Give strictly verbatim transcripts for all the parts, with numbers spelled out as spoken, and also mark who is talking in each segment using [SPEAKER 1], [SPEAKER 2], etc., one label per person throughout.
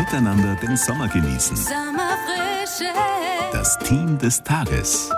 [SPEAKER 1] Miteinander den Sommer genießen.
[SPEAKER 2] Sommerfrische.
[SPEAKER 1] Das Team des Tages.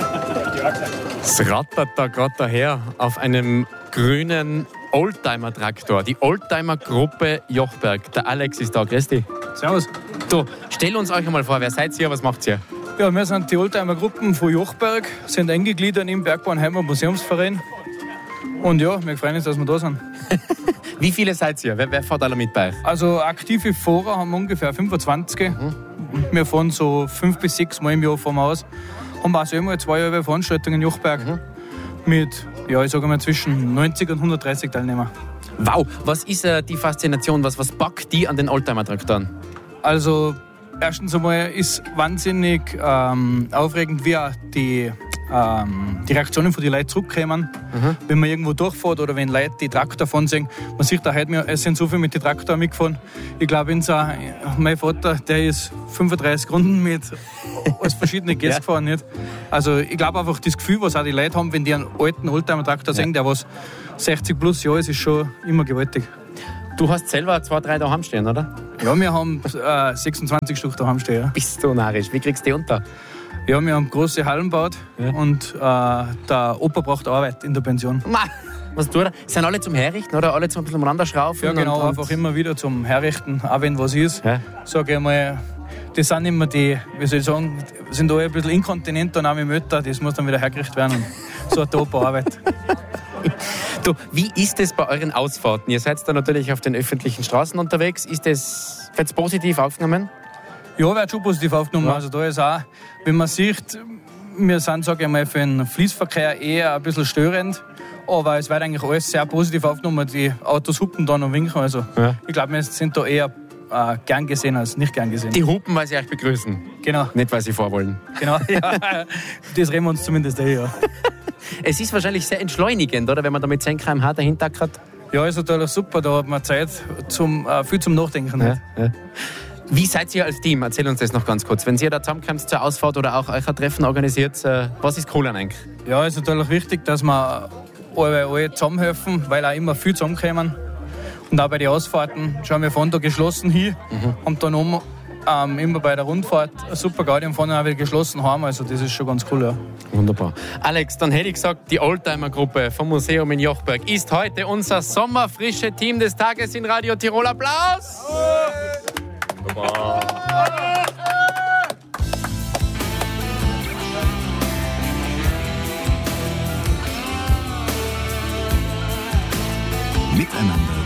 [SPEAKER 3] Es rattert da gerade daher auf einem grünen Oldtimer-Traktor. Die Oldtimer-Gruppe Jochberg. Der Alex ist da. Grüß dich.
[SPEAKER 4] Servus.
[SPEAKER 3] Du, stell uns euch einmal vor, wer seid ihr, was macht ihr?
[SPEAKER 4] Ja, wir sind die Oldtimer-Gruppen von Jochberg, sind eingegliedert im Bergbauernheimer Museumsverein. Und ja, wir freuen uns, dass wir da sind.
[SPEAKER 3] Wie viele seid ihr? Wer, wer fährt alle mit bei euch?
[SPEAKER 4] Also aktive Fahrer haben wir ungefähr fünfundzwanzig. Mhm. Wir fahren so fünf bis sechs Mal im Jahr vom Haus. Haben auch selber zwei Jahre Veranstaltungen in Jochberg. Mhm. Mit, ja, ich sage mal, zwischen neunzig und hundertdreißig Teilnehmern.
[SPEAKER 3] Wow, was ist äh, die Faszination? Was, was packt die an den Oldtimer-Traktoren?
[SPEAKER 4] Also, erstens einmal ist wahnsinnig ähm, aufregend, wie auch die, ähm, die Reaktionen von den Leuten zurückkommen. Mhm. Wenn man irgendwo durchfährt oder wenn Leute die Traktor fahren sehen. Man sieht da heute, es sind so viele mit den Traktoren mitgefahren. Ich glaube, mein Vater, der ist fünfunddreißig Runden mit als verschiedene Gäste ja. gefahren. Nicht? Also ich glaube einfach, das Gefühl, was auch die Leute haben, wenn die einen alten Oldtimer-Traktor ja. sehen, der was sechzig plus Jahre ist, ist schon immer gewaltig.
[SPEAKER 3] Du hast selber zwei, drei daheim stehen, oder?
[SPEAKER 4] Ja, wir haben äh, sechsundzwanzig Stück daheim stehen. Ja.
[SPEAKER 3] Bist du narrisch? Wie kriegst du die unter?
[SPEAKER 4] Ja, wir haben große Hallen gebaut ja. und äh, der Opa braucht Arbeit in der Pension.
[SPEAKER 3] Was tut er? Sind alle zum Herrichten oder alle zum ein bisschen umeinander schraufen?
[SPEAKER 4] Ja, genau,
[SPEAKER 3] und,
[SPEAKER 4] einfach immer wieder zum Herrichten, auch wenn was ist. Ja. Sag ich mal, das sind immer die, wie soll ich sagen, sind da ein bisschen inkontinent und auch mit Mütter, das muss dann wieder hergerichtet werden. Und so hat der Opa Arbeit.
[SPEAKER 3] Du, wie ist es bei euren Ausfahrten? Ihr seid da natürlich auf den öffentlichen Straßen unterwegs. Ist das jetzt positiv aufgenommen?
[SPEAKER 4] Ja, wird schon positiv aufgenommen. Ja. Also da ist auch, wenn man sieht, wir sind, sage ich mal, für den Fließverkehr eher ein bisschen störend. Aber es wird eigentlich alles sehr positiv aufgenommen. Die Autos hupen dann und winken. Also ja. ich glaube, wir sind da eher äh, gern gesehen als nicht gern gesehen.
[SPEAKER 3] Die hupen, weil sie euch begrüßen?
[SPEAKER 4] Genau.
[SPEAKER 3] Nicht, weil sie vorwollen?
[SPEAKER 4] Genau, ja. Das reden wir uns zumindest eh, ja.
[SPEAKER 3] Es ist wahrscheinlich sehr entschleunigend, oder? Wenn man da mit zehn Kilometer pro Stunde dahinter hat.
[SPEAKER 4] Ja, ist natürlich super. Da hat man Zeit zum, äh, viel zum Nachdenken.
[SPEAKER 3] Ja, ja. Wie seid ihr als Team? Erzähl uns das noch ganz kurz. Wenn ihr da zusammenkommt zur Ausfahrt oder auch euch ein Treffen organisiert, äh, was ist cool an euch?
[SPEAKER 4] Ja, es ist natürlich wichtig, dass wir alle, alle zusammenhelfen, weil auch immer viel zusammenkommen. Und auch bei den Ausfahrten schauen wir von da geschlossen hin mhm. und dann um, ähm, immer bei der Rundfahrt eine super Gaudi und fahren dann auch wieder geschlossen heim. Also das ist schon ganz cool, ja.
[SPEAKER 3] Wunderbar. Alex, dann hätte ich gesagt, die Oldtimer-Gruppe vom Museum in Jochberg ist heute unser sommerfrische Team des Tages in Radio Tirol. Applaus! Wunderbar.
[SPEAKER 1] Miteinander